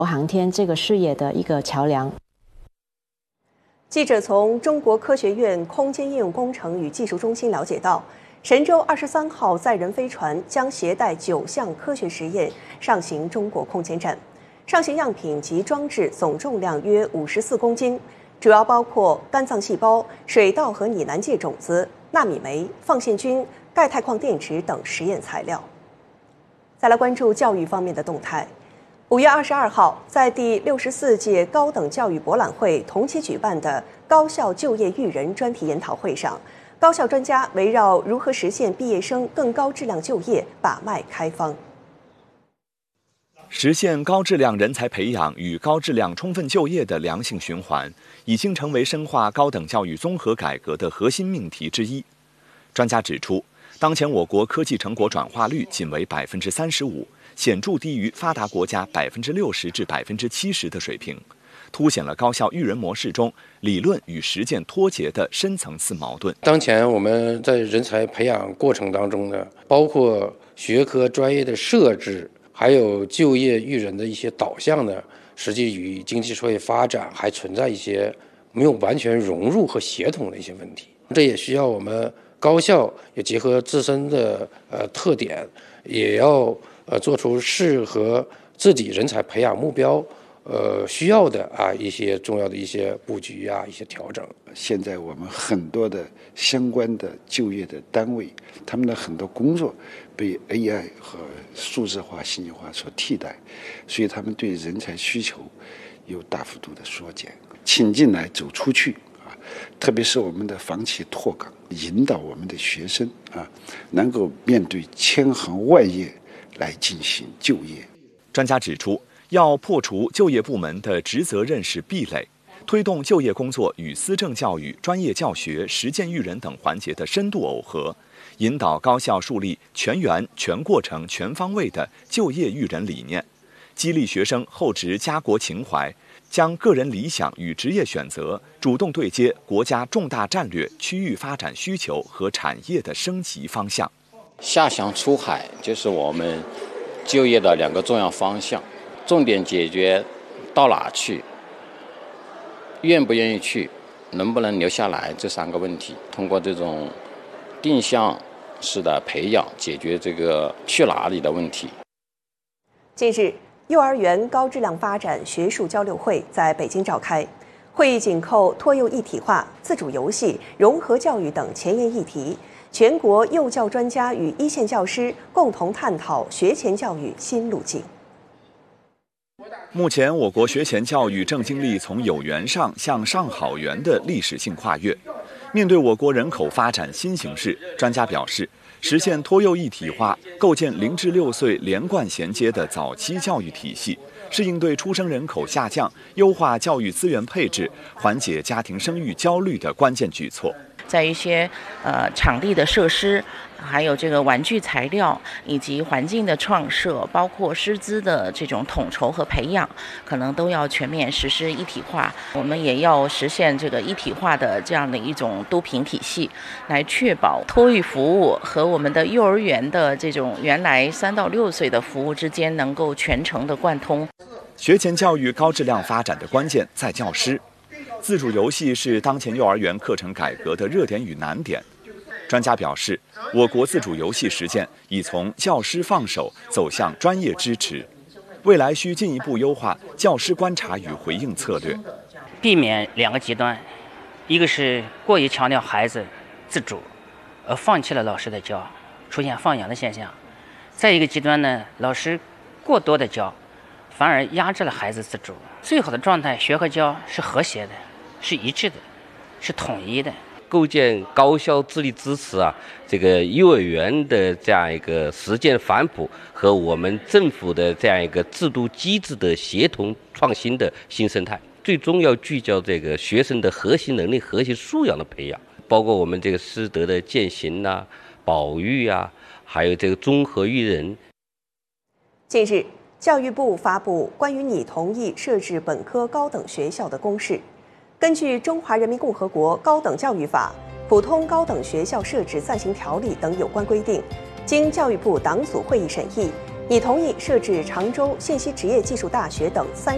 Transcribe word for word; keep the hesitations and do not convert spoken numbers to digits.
航天这个事业的一个桥梁。 记者从中国科学院空间应用工程与技术中心了解到，神舟二十三号载人飞船将携带九项科学实验上行中国空间站，上行样品及装置总重量约五十四公斤，主要包括肝脏细胞、水稻和拟南芥种子、纳米酶、放线菌、钙钛矿电池等实验材料。再来关注教育方面的动态。五月二十二号，在第六十四届高等教育博览会同期举办的高校就业育人专题研讨会上，高校专家围绕如何实现毕业生更高质量就业把脉开方。 实现高质量人才培养与高质量充分就业的良性循环，已经成为深化高等教育综合改革的核心命题之一。专家指出，当前我国科技成果转化率仅为百分之三十五，显著低于发达国家百分之六十至百分之七十的水平，凸显了高校育人模式中理论与实践脱节的深层次矛盾。 当前我们在人才培养过程当中呢，包括学科专业的设置，还有就业育人的一些导向呢，实际与经济社会发展还存在一些没有完全融入和协同的一些问题。这也需要我们高校也结合自身的呃特点，也要呃做出适合自己人才培养目标呃需要的啊一些重要的一些布局啊一些调整。 现在我们很多的相关的就业的单位，他们的很多工作被 A I 和数字化、信息化所替代，所以他们对人才需求有大幅度的缩减。请进来走出去啊，特别是我们的房企拓岗，引导我们的学生啊，能够面对千行万业来进行就业。 专家指出，要破除就业部门的职责认识壁垒，推动就业工作与思政教育、专业教学、实践育人等环节的深度耦合，引导高校树立全员、全过程、全方位的就业育人理念，激励学生厚植家国情怀，将个人理想与职业选择主动对接国家重大战略、区域发展需求和产业的升级方向。 下乡出海就是我们就业的两个重要方向，重点解决到哪去、愿不愿意去、能不能留下来这三个问题。通过这种定向式的培养，解决这个去哪里的问题。 近日，幼儿园高质量发展学术交流会在北京召开，会议紧扣托幼一体化、自主游戏、融合教育等前沿议题。全国幼教专家与一线教师共同探讨学前教育新路径。 目前，我国学前教育正经历从有园上向上好园的历史性跨越。面对我国人口发展新形势，专家表示，实现托幼一体化，构建零至六岁连贯衔接的早期教育体系，是应对出生人口下降、优化教育资源配置、缓解家庭生育焦虑的关键举措。 在一些呃场地的设施，还有这个玩具材料以及环境的创设，包括师资的这种统筹和培养，可能都要全面实施一体化。我们也要实现这个一体化的这样的一种督评体系，来确保托育服务和我们的幼儿园的这种原来三到六岁的服务之间能够全程的贯通。 学前教育高质量发展的关键在教师。自主游戏是当前幼儿园课程改革的热点与难点。专家表示，我国自主游戏实践已从教师放手走向专业支持，未来需进一步优化教师观察与回应策略， 避免两个极端，一个是过于强调孩子自主，而放弃了老师的教，出现放养的现象；再一个极端呢，老师过多的教，反而压制了孩子自主。最好的状态，学和教是和谐的，是一致的，是统一的。 构建高校自力支持啊，这个幼儿园的这样一个实践反哺和我们政府的这样一个制度机制的协同创新的新生态，最终要聚焦这个学生的核心能力、核心素养的培养，包括我们这个师德的践行啊、保育啊，还有这个综合育人。 近日，教育部发布关于拟同意设置本科高等学校的公示。根据《中华人民共和国高等教育法》《普通高等学校设置暂行条例》等有关规定，经教育部党组会议审议，拟同意设置常州信息职业技术大学等三